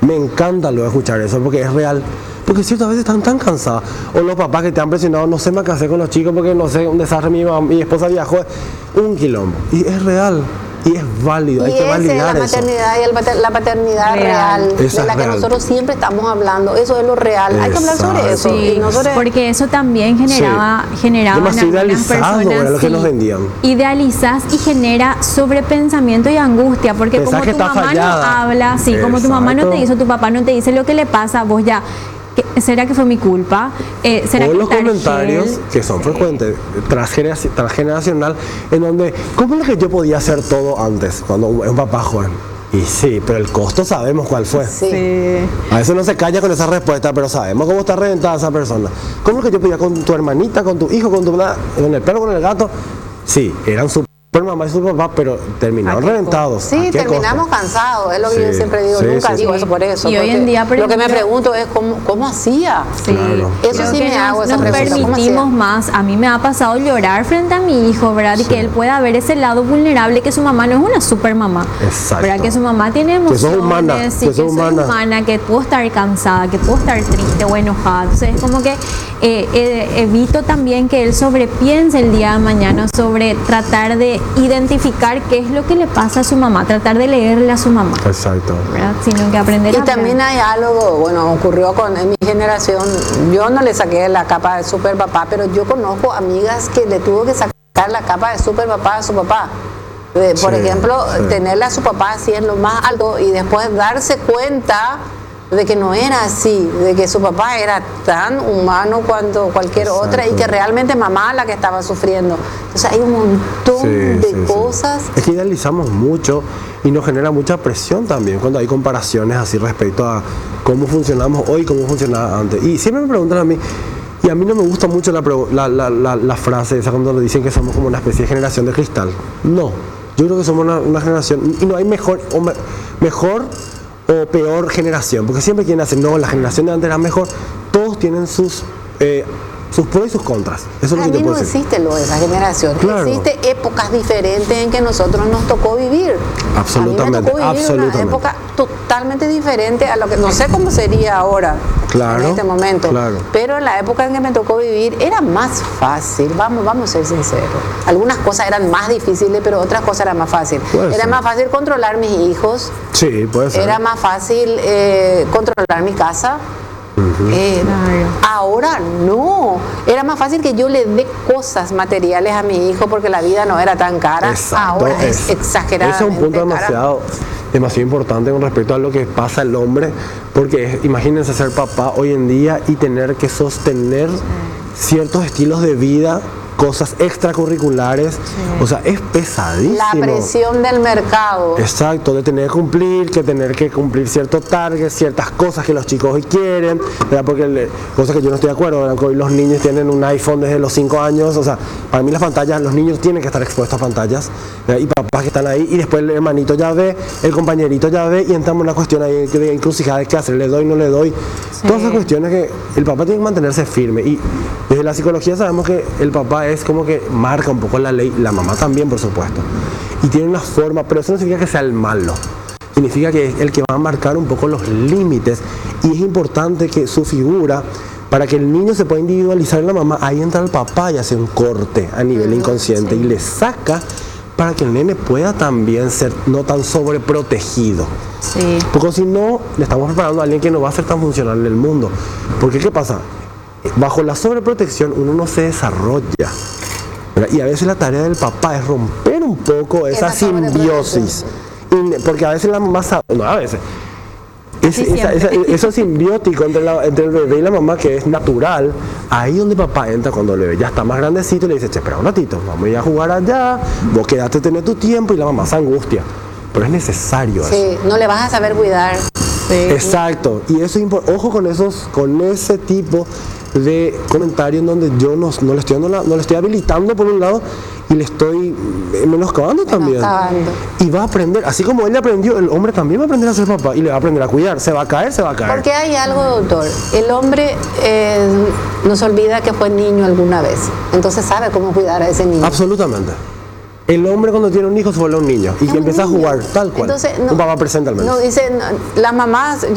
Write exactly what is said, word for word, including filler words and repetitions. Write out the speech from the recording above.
Me encanta luego escuchar eso porque es real. Porque ciertas veces están tan cansadas. O los papás que te han presionado, no sé más qué hacer con los chicos porque no sé, un desastre, mi, mamá, mi esposa viajó, un quilombo. Y es real. Y es válido, y hay que esa validar es la maternidad y el pater, la paternidad real, real de la que real. Nosotros siempre estamos hablando. Eso es lo real. Exacto. Hay que hablar sobre eso. Sí, y no sobre... porque eso también generaba, sí. generaba demasiado en algunas personas, era lo que sí, nos vendían. Idealizas y genera sobrepensamiento y angustia, porque Pensás como tu mamá fallada. no habla, sí, Exacto. como tu mamá no te hizo, tu papá no te dice lo que le pasa, vos ya. ¿Será que fue mi culpa? Eh, ¿será o que los comentarios gel? que son sí. frecuentes, transgeneracional, en donde, ¿cómo es lo que yo podía hacer todo antes, cuando un papá joven? Y sí, pero el costo sabemos cuál fue. Sí. A veces no se calla con esa respuesta, pero sabemos cómo está reventada esa persona. ¿Cómo es que yo podía con tu hermanita, con tu hijo, con tu con el perro, con el gato? Sí, eran su mamá y su papá, pero terminaron reventados. Sí, terminamos costo? cansados, es lo que sí, yo siempre digo, sí, nunca sí, digo sí. eso por eso. Y hoy en día, lo que me pregunto es cómo, cómo hacía. Sí, claro, eso claro. sí me hago esa nos pregunta. Nos permitimos más. A mí me ha pasado llorar frente a mi hijo, ¿verdad? Sí. Y que él pueda ver ese lado vulnerable, que su mamá no es una super mamá. Exacto. ¿Verdad? Que su mamá tiene emociones, que sos humana, sí, que, sos que humana. soy humana, que puedo estar cansada, que puedo estar triste o enojada. Entonces es como que eh, eh, evito también que él sobrepiense el día de mañana sobre tratar de identificar qué es lo que le pasa a su mamá, tratar de leerle a su mamá. Exacto. ¿Verdad? Sino que aprender y a también hay algo, bueno, ocurrió con en mi generación, yo no le saqué la capa de super papá, pero yo conozco amigas que le tuvo que sacar la capa de super papá a su papá. De, por sí, ejemplo, sí. tenerle a su papá así en lo más alto y después darse cuenta de que no era así, de que su papá era tan humano cuanto cualquier Exacto. otra y que realmente mamá la que estaba sufriendo. Entonces hay un montón sí, de sí, cosas. Sí. Es que idealizamos mucho y nos genera mucha presión también cuando hay comparaciones así respecto a cómo funcionamos hoy y cómo funcionaba antes. Y siempre me preguntan a mí, y a mí no me gusta mucho la, la, la, la, la frase esa cuando le dicen que somos como una especie de generación de cristal. No, yo creo que somos una, una generación, y no hay mejor o me, mejor o peor generación, porque siempre quieren hacer, no, la generación de antes era mejor. Todos tienen sus eh, sus pros y sus contras. Eso es lo que yo puedo no decir. existe lo de esa generación. Claro. Existe épocas diferentes en que nosotros nos tocó vivir. Absolutamente. A mí me tocó vivir absolutamente. una época totalmente diferente a lo que no sé cómo sería ahora. Claro, en este momento. Claro. Pero en la época en que me tocó vivir era más fácil. Vamos, vamos a ser sinceros. Algunas cosas eran más difíciles, pero otras cosas eran más fáciles. Era ser. más fácil controlar mis hijos. Sí, puede ser. Era más fácil eh, controlar mi casa. Uh-huh. eh, ahora no, era más fácil que yo le dé cosas materiales a mi hijo porque la vida no era tan cara. Exacto, ahora es, es exagerado. Ese es un punto demasiado, demasiado importante con respecto a lo que pasa al hombre, porque es, imagínense ser papá hoy en día y tener que sostener ciertos estilos de vida, cosas extracurriculares, sí. O sea, es pesadísimo. La presión del mercado. Exacto, de tener que cumplir, que tener que cumplir ciertos targets, ciertas cosas que los chicos hoy quieren, ¿verdad? Porque le, cosas que yo no estoy de acuerdo, ¿verdad? Hoy los niños tienen un iPhone desde los cinco años, o sea, para mí las pantallas, los niños tienen que estar expuestos a pantallas, ¿verdad? Y papás que están ahí, y después el hermanito ya ve, el compañerito ya ve, y entramos en una cuestión ahí de encrucijada de qué hacer, le doy, no le doy, sí. Todas esas cuestiones que el papá tiene que mantenerse firme, y desde la psicología sabemos que el papá es como que marca un poco la ley, la mamá también, por supuesto, y tiene una forma, pero eso no significa que sea el malo, significa que es el que va a marcar un poco los límites, y es importante que su figura, para que el niño se pueda individualizar en la mamá, ahí entra el papá y hace un corte a nivel inconsciente, sí. Y le saca para que el nene pueda también ser no tan sobreprotegido. Sí. Porque si no, le estamos preparando a alguien que no va a ser tan funcional en el mundo. Porque ¿qué pasa? Bajo la sobreprotección uno no se desarrolla, ¿verdad? Y a veces la tarea del papá es romper un poco esa, esa simbiosis, porque a veces la mamá sabe, no a veces es, esa, esa, eso simbiótico entre, la, entre el bebé y la mamá, que es natural, ahí donde papá entra cuando el bebé ya está más grandecito y le dice, che, espera un ratito, vamos a ir a jugar allá, vos quedate, tener tu tiempo, y la mamá se angustia, pero es necesario sí, eso. No le vas a saber cuidar. Sí. Exacto, y eso ojo con esos, con ese tipo de comentarios en donde yo no, no, le estoy dando la, no le estoy habilitando por un lado y le estoy menoscabando también. Menoscabando. Y va a aprender, así como él aprendió, el hombre también va a aprender a ser papá y le va a aprender a cuidar. Se va a caer, se va a caer. Porque hay algo, doctor. El hombre eh, nos olvida que fue niño alguna vez, entonces sabe cómo cuidar a ese niño. Absolutamente. El hombre cuando tiene un hijo se vuelve un niño y que empieza a jugar tal cual. Entonces, no, un papá presente al menos. No, dicen las mamás.